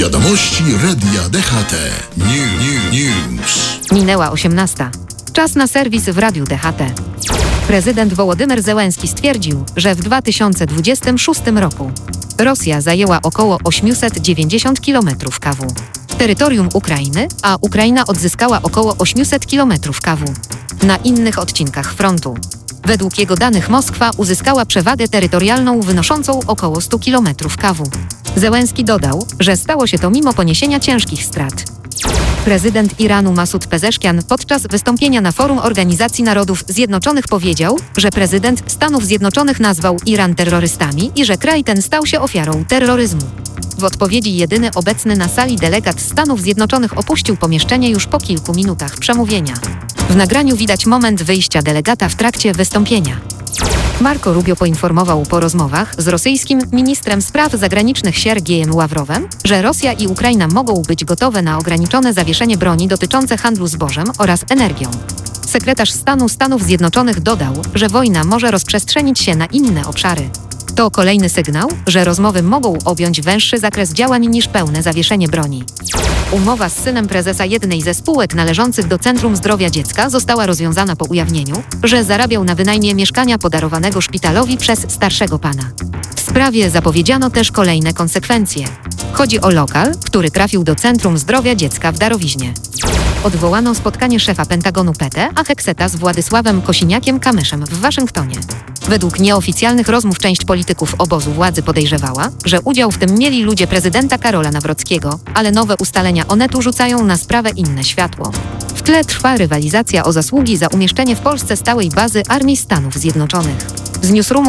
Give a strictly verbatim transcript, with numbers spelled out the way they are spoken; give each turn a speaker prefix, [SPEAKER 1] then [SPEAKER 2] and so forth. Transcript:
[SPEAKER 1] Wiadomości Radia D H T. New, new, news.
[SPEAKER 2] Minęła osiemnasta. Czas na serwis w Radiu D H T. Prezydent Wołodymyr Zełenski stwierdził, że w dwa tysiące dwudziestym szóstym roku Rosja zajęła około osiemset dziewięćdziesiąt kilometrów kawu terytorium Ukrainy, a Ukraina odzyskała około osiemset kilometrów kawu na innych odcinkach frontu. Według jego danych Moskwa uzyskała przewagę terytorialną wynoszącą około stu kilometrów kawu. Zełenski dodał, że stało się to mimo poniesienia ciężkich strat. Prezydent Iranu Masud Pezeszkian podczas wystąpienia na forum Organizacji Narodów Zjednoczonych powiedział, że prezydent Stanów Zjednoczonych nazwał Iran terrorystami i że kraj ten stał się ofiarą terroryzmu. W odpowiedzi jedyny obecny na sali delegat Stanów Zjednoczonych opuścił pomieszczenie już po kilku minutach przemówienia. W nagraniu widać moment wyjścia delegata w trakcie wystąpienia. Marco Rubio poinformował po rozmowach z rosyjskim ministrem spraw zagranicznych Siergiejem Ławrowem, że Rosja i Ukraina mogą być gotowe na ograniczone zawieszenie broni dotyczące handlu zbożem oraz energią. Sekretarz stanu Stanów Zjednoczonych dodał, że wojna może rozprzestrzenić się na inne obszary. To kolejny sygnał, że rozmowy mogą objąć węższy zakres działań niż pełne zawieszenie broni. Umowa z synem prezesa jednej ze spółek należących do Centrum Zdrowia Dziecka została rozwiązana po ujawnieniu, że zarabiał na wynajmie mieszkania podarowanego szpitalowi przez starszego pana. W sprawie zapowiedziano też kolejne konsekwencje. Chodzi o lokal, który trafił do Centrum Zdrowia Dziecka w Darowiźnie. Odwołano spotkanie szefa Pentagonu Pete Hegseta z Władysławem Kosiniakiem-Kamyszem w Waszyngtonie. Według nieoficjalnych rozmów część polityków obozu władzy podejrzewała, że udział w tym mieli ludzie prezydenta Karola Nawrockiego, ale nowe ustalenia Onetu rzucają na sprawę inne światło. W tle trwa rywalizacja o zasługi za umieszczenie w Polsce stałej bazy Armii Stanów Zjednoczonych. Z newsroomu